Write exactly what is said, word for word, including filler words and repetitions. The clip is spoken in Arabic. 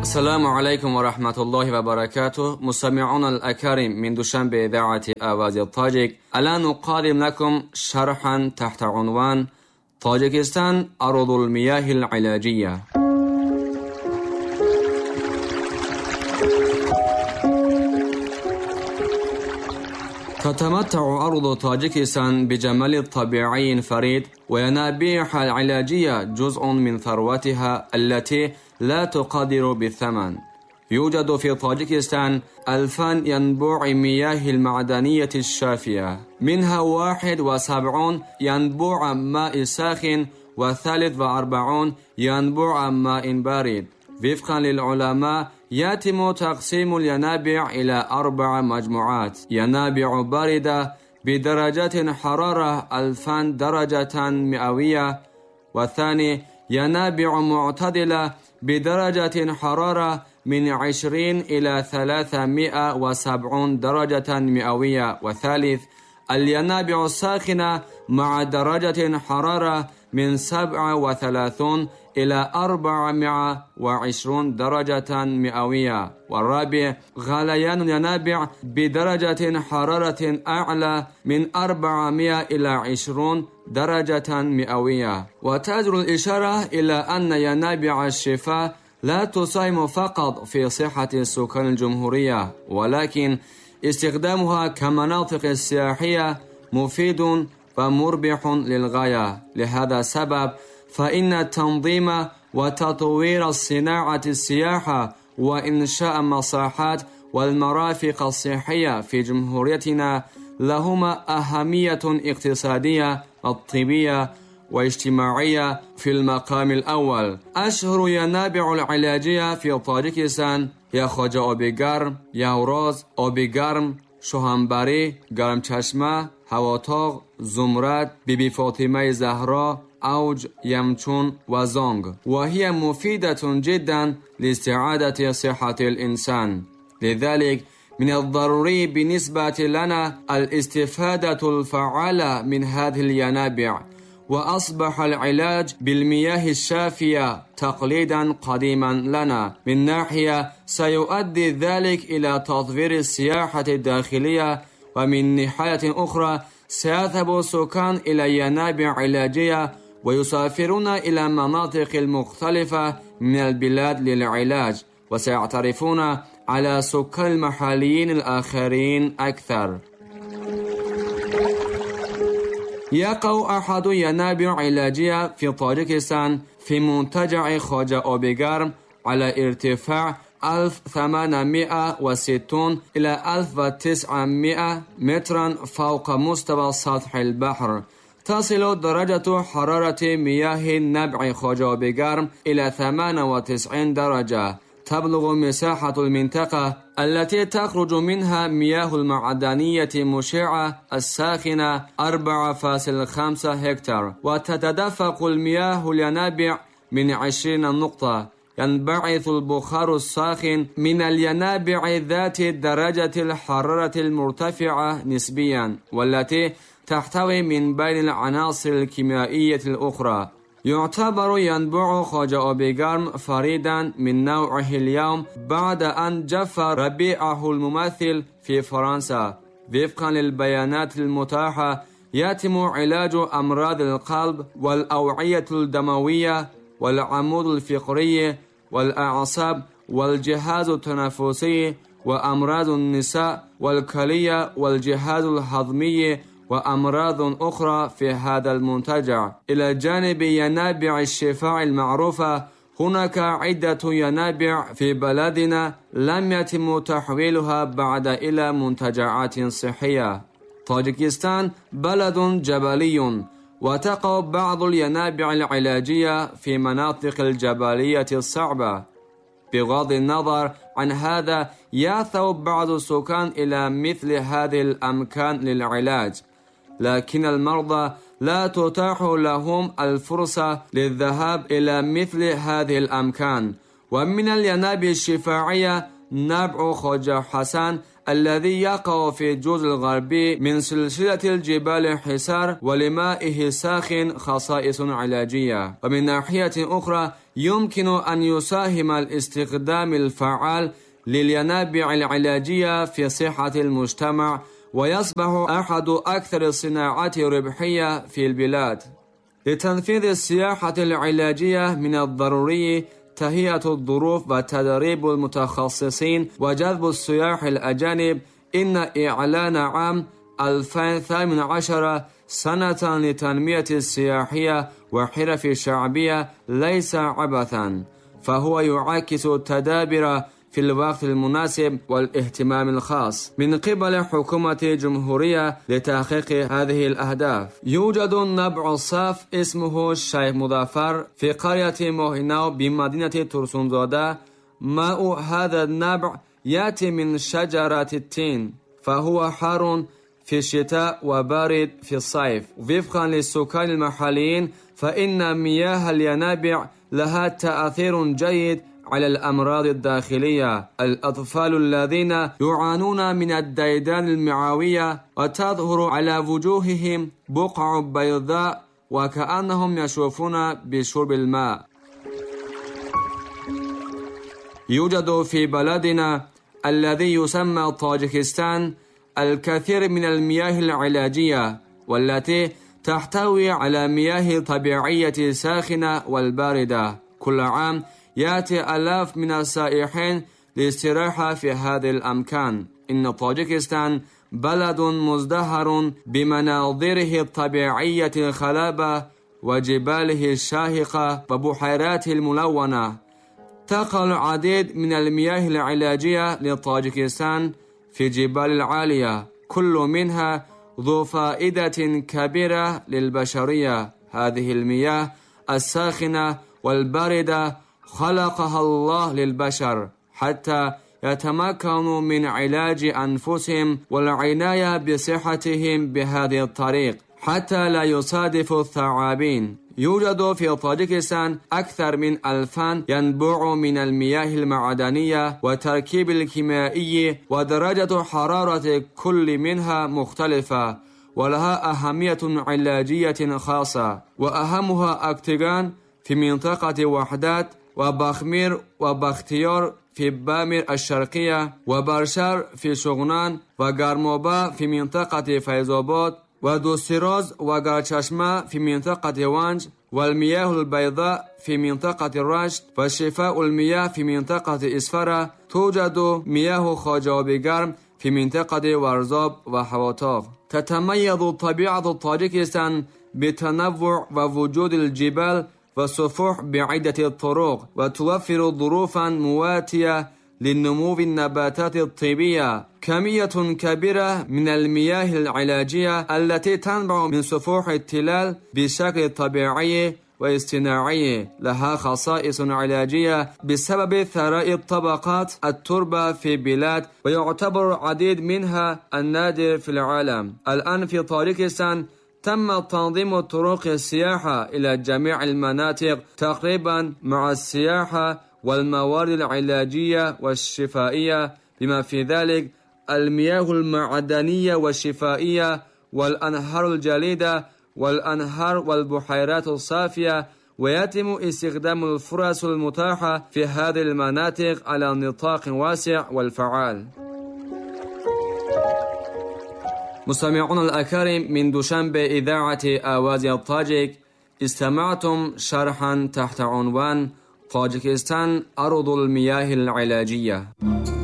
السلام عليكم ورحمة الله وبركاته. مستمعون الأكارم من دوشنبه إذاعة آواز الطاجك، الآن نقدم لكم شرحا تحت عنوان طاجكستان أرض المياه العلاجية. تتمتع أرض طاجكستان بجمال طبيعي فريد، وينابيعها العلاجية جزء من ثروتها التي لا تقدر بالثمن. يوجد في طاجكستان ألفان ينبوع مياه المعدنية الشافية، منها واحد وسبعون ينبوع ماء ساخن وثالث وأربعون ينبوع ماء بارد. وفقا للعلماء يتم تقسيم الينابيع إلى أربع مجموعات: ينابيع باردة بدرجة حرارة ألفان درجة مئوية، والثاني ينابيع معتدلة بدرجة حرارة من عشرين إلى ثلاثمائة وسبعين درجة مئوية، والثالث الينابيع الساخنة مع درجة حرارة من سبعة وثلاثين إلى أربعمائة وعشرين درجة مئوية، والرابع غليان الينابيع بدرجة حرارة أعلى من أربعمائة إلى عشرين درجة مئوية. وتجر الإشارة إلى أن ينابيع الشفاء لا تساهم فقط في صحة سكان الجمهورية، ولكن استخدامها كمناطق سياحية مفيد ومربح للغاية. لهذا السبب فإن تنظيم وتطوير الصناعة السياحة وإنشاء المساحات والمرافق الصحية في جمهوريتنا لهما أهمية اقتصادية والطبية واجتماعية في المقام الأول. أشهر ينابيع العلاجية في طاجكستان هي خواجه آب گرم، یوراز، آب گرم، شوهنبری، گرم چشمه، هواتاق، زمرد، بیبی فاطمه زهرا، اوج، یمچون و زانگ، وهي مفيدة جدا لاستعادة صحة الإنسان. لذلك من الضروري بالنسبة لنا الاستفادة الفعالة من هذه الينابيع، وأصبح العلاج بالمياه الشافية تقليدا قديما لنا. من ناحية سيؤدي ذلك إلى تطوير السياحة الداخلية، ومن ناحية أخرى سيذهب السكان إلى ينابيع علاجية ويسافرون إلى مناطق المختلفة من البلاد للعلاج، وسيعترفون على سكان المحليين الآخرين أكثر. يقع أحد ينابيع علاجية في طاجكستان في منتجع خواجه آب گرم على ارتفاع ألف وثمانمائة وستين إلى ألف وتسعمائة مترا فوق مستوى سطح البحر. تصل درجة حرارة مياه نبع خواجه آب گرم إلى ثمانية وتسعين درجة. تبلغ مساحة المنطقة التي تخرج منها مياه المعدنية مشعة الساخنة أربعة فاصلة خمسة هكتار، وتتدفق المياه الينابيع من عشرين نقطة. ينبعث البخار الساخن من الينابيع ذات درجة الحرارة المرتفعة نسبيا، والتي تحتوي من بين العناصر الكيميائية الأخرى. يعتبر ينبوع خواجه آب گرم فريدا من نوعه اليوم بعد أن جف ربيعه الممثل في فرنسا. وفقا للبيانات المتاحة يتم علاج أمراض القلب والأوعية الدموية والعمود الفقري والأعصاب والجهاز التنفسي وأمراض النساء والكلية والجهاز الهضمي وأمراض أخرى في هذا المنتجع. إلى جانب ينابيع الشفاء المعروفة، هناك عدة ينابيع في بلدنا لم يتم تحويلها بعد إلى منتجعات صحية. طاجكستان بلد جبلي، وتقع بعض الينابيع العلاجية في مناطق الجبلية الصعبة. بغض النظر عن هذا يذهب بعض السكان إلى مثل هذه الأماكن للعلاج، لكن المرضى لا تتاح لهم الفرصة للذهاب إلى مثل هذه الأماكن. ومن الينابيع الشفاعية نبع خواجه حسن الذي يقع في الجزء الغربي من سلسلة الجبال حسار، ولمائه ساخن خصائص علاجية. ومن ناحية أخرى يمكن أن يساهم الاستخدام الفعال للينابيع العلاجية في صحة المجتمع، ويصبح أحد أكثر الصناعات ربحية في البلاد. لتنفيذ السياحة العلاجية من الضروري تهيئة الظروف وتدريب المتخصصين وجذب السياح الأجانب. إن إعلان عام ألفين وثامنة عشر سنة لتنمية السياحية وحرف الشعبية ليس عبثا، فهو يعكس التدابير في الوقت المناسب والاهتمام الخاص من قبل حكومة جمهورية لتحقيق هذه الأهداف. يوجد نبع صاف اسمه الشيخ مظفر في قرية موهناو بمدينة ترسونزاده. ماء هذا النبع يأتي من شجرة التين، فهو حار في الشتاء وبارد في الصيف. وفقا للسكان المحليين فإن مياه الينابيع لها تأثير جيد على الأمراض الداخلية. الأطفال الذين يعانون من الديدان المعوية وتظهر على وجوههم بقع بيضاء وكأنهم يشوفون بشرب الماء. يوجد في بلدنا الذي يسمى طاجكستان الكثير من المياه العلاجية، والتي تحتوي على مياه طبيعية ساخنة والباردة. كل عام يأتي آلاف من السائحين للاستراحة في هذه الأماكن. إن طاجكستان بلد مزدهر بمناظره الطبيعية الخلابة وجباله الشاهقة وبحيراته الملونة. تقع العديد من المياه العلاجية لطاجكستان في جبال العالية، كل منها ذو فائدة كبيرة للبشرية. هذه المياه الساخنة والباردة خلقها الله للبشر حتى يتمكنوا من علاج أنفسهم والعناية بصحتهم بهذه الطريق حتى لا يصادف الثعابين. يوجد في طاجكستان أكثر من ألفان ينبوع من المياه المعدنية وتركيب الكيميائي، ودرجة حرارة كل منها مختلفة ولها أهمية علاجية خاصة، وأهمها أكتغان في منطقة وحدات، وبخمير وبختيار في بامير الشرقية، وبرشار في شغنان، وگرموبا في منطقة فیضآباد، ودوستيروز وگرچشمه في منطقة وانج، والمياه البيضاء في منطقة رشت، وشفاء المياه في منطقة إسفرة. توجد مياه خاجابيگرم في منطقة ورزاب وحواتاق. تتميز طبيعة طاجكستان بتنوع ووجود الجبال والسفوح بعدة الطرق، وتوفر ظروفا مواتية للنمو النباتات الطبية. كمية كبيرة من المياه العلاجية التي تنبع من سفوح التلال بشكل طبيعي واصطناعي لها خصائص علاجية بسبب ثراء طبقات التربة في بلاد، ويعتبر عديد منها النادر في العالم. الآن في طاجكستان تم تنظيم طرق السياحة إلى جميع المناطق تقريبا مع السياحة والموارد العلاجية والشفائية، بما في ذلك المياه المعدنية والشفائية والأنهار الجليدة والأنهار والبحيرات الصافية. ويتم استخدام الفرص المتاحة في هذه المناطق على نطاق واسع والفعال. مستمعون الأكارم، من دوشنبه إذاعة آواز الطاجك استمعتم شرحا تحت عنوان طاجكستان أرض المياه العلاجية.